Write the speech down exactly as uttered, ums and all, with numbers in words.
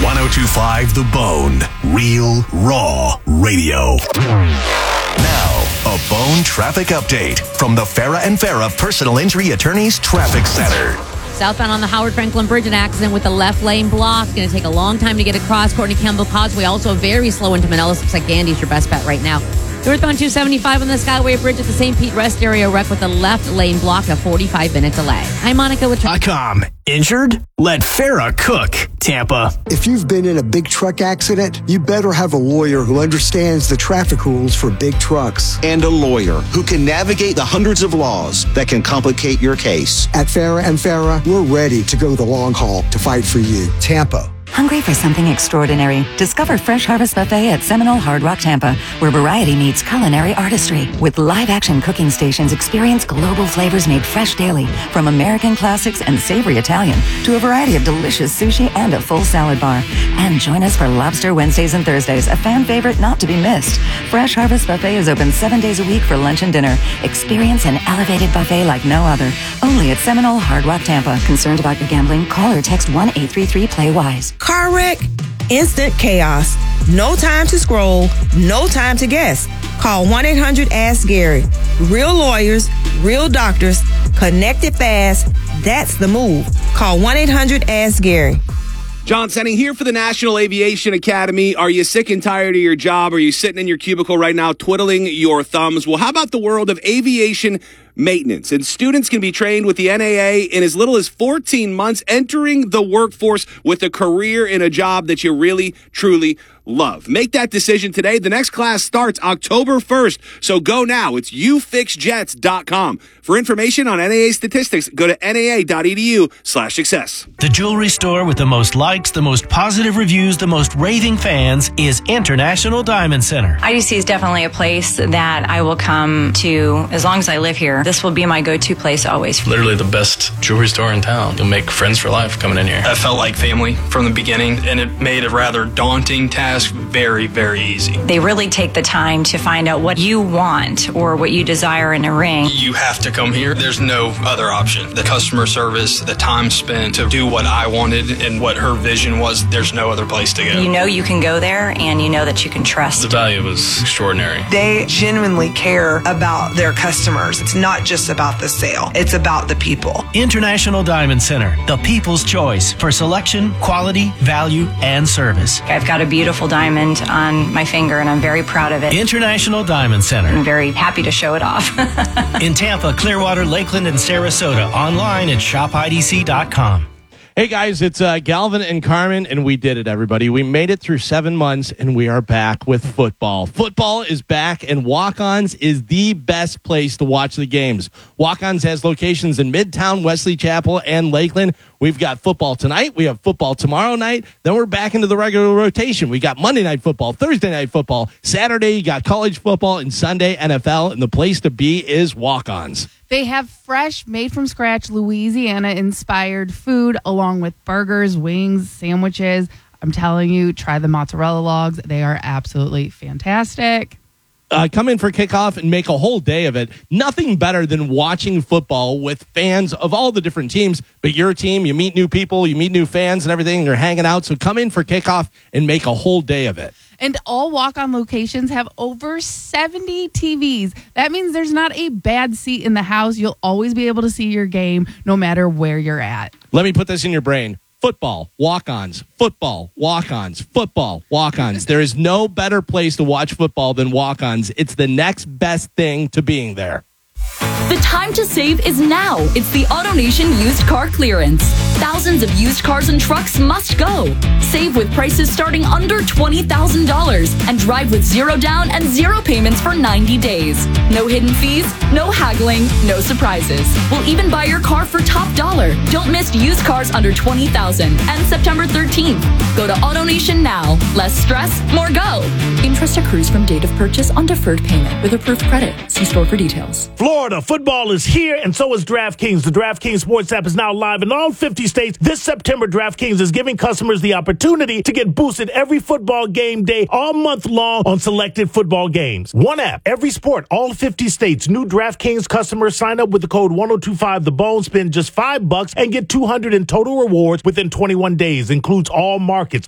ten twenty-five The Bone. Real, raw radio. Now, a Bone traffic update from the Farah and Farah Personal Injury Attorneys Traffic Center. Southbound on the Howard Franklin Bridge, an accident with the left lane blocked. Going to take a long time to get across. Courtney Campbell Causeway also very slow into Manellas. Looks like Gandy's your best bet right now. Northbound two seventy-five on the Skyway Bridge at the Saint Pete Rest area wreck with the left lane blocked, a forty-five minute delay. I'm Monica with dot com. Injured? Let Farah cook. Tampa. If you've been in a big truck accident, you better have a lawyer who understands the traffic rules for big trucks. And a lawyer who can navigate the hundreds of laws that can complicate your case. At Farah and Farah, we're ready to go the long haul to fight for you. Tampa. Hungry for something extraordinary? Discover Fresh Harvest Buffet at Seminole Hard Rock Tampa, where variety meets culinary artistry. With live-action cooking stations, experience global flavors made fresh daily, from American classics and savory Italian to a variety of delicious sushi and a full salad bar. And join us for Lobster Wednesdays and Thursdays, a fan favorite not to be missed. Fresh Harvest Buffet is open seven days a week for lunch and dinner. Experience an elevated buffet like no other. Only at Seminole Hard Rock Tampa. Concerned about your gambling? Call or text one eight three three play wise. Car wreck? Instant chaos. No time to scroll. No time to guess. Call one eight hundred ask Gary. Real lawyers, real doctors, connected fast. That's the move. Call one eight hundred ask Gary. John Senning here for the National Aviation Academy. Are you sick and tired of your job? Are you sitting in your cubicle right now twiddling your thumbs? Well, how about the world of aviation maintenance? And students can be trained with the N A A in as little as fourteen months, entering the workforce with a career in a job that you really, truly love. Make that decision today. The next class starts October first, so go now. It's you fix jets dot com. For information on N A A statistics, go to N A A dot E D U slash success. The jewelry store with the most likes, the most positive reviews, the most raving fans is International Diamond Center. I D C is definitely a place that I will come to as long as I live here. This will be my go-to place always. Literally the best jewelry store in town. You'll make friends for life coming in here. I felt like family from the beginning, and it made a rather daunting task very, very easy. They really take the time to find out what you want or what you desire in a ring. You have to come here. There's no other option. The customer service, the time spent to do what I wanted and what her vision was, there's no other place to go. You know you can go there, and you know that you can trust. The value was extraordinary. They genuinely care about their customers. It's not just about the sale. It's about the people. International Diamond Center, the people's choice for selection, quality, value, and service. I've got a beautiful diamond on my finger, and I'm very proud of it. International Diamond Center. I'm very happy to show it off. In Tampa, Clearwater, Lakeland, and Sarasota. Online at shop I D C dot com. Hey guys, it's uh, Galvin and Carmen, and we did it, everybody. We made it through seven months, and we are back with football. Football is back, and Walk-Ons is the best place to watch the games. Walk-Ons has locations in Midtown, Wesley Chapel, and Lakeland. We've got football tonight. We have football tomorrow night. Then we're back into the regular rotation. We got Monday Night Football, Thursday Night Football. Saturday, you got college football, and Sunday, N F L. And the place to be is Walk-Ons. They have fresh, made-from-scratch, Louisiana-inspired food, along with burgers, wings, sandwiches. I'm telling you, try the mozzarella logs. They are absolutely fantastic. Uh, come in for kickoff and make a whole day of it. Nothing better than watching football with fans of all the different teams, but your team, you meet new people, you meet new fans and everything, and you're hanging out. So come in for kickoff and make a whole day of it. And all walk-on locations have over seventy T Vs. That means there's not a bad seat in the house. You'll always be able to see your game no matter where you're at. Let me put this in your brain. Football, walk-ons, football, walk-ons, football, walk-ons. There is no better place to watch football than walk-ons. It's the next best thing to being there. The time to save is now. It's the AutoNation used car clearance. Thousands of used cars and trucks must go. Save with prices starting under twenty thousand dollars and drive with zero down and zero payments for ninety days. No hidden fees, no haggling, no surprises. We'll even buy your car for top dollar. Don't miss used cars under twenty thousand dollars and September thirteenth. Go to AutoNation now. Less stress, more go. Interest accrues from date of purchase on deferred payment with approved credit. See store for details. Florida football is here, and so is DraftKings. The DraftKings Sports app is now live in all fifty states. This September, DraftKings is giving customers the opportunity to get boosted every football game day all month long on selected football games. One app, every sport, all fifty states. New DraftKings customers sign up with the code ten twenty-five The Bone, spend just five bucks and get two hundred in total rewards within twenty-one days. Includes all markets.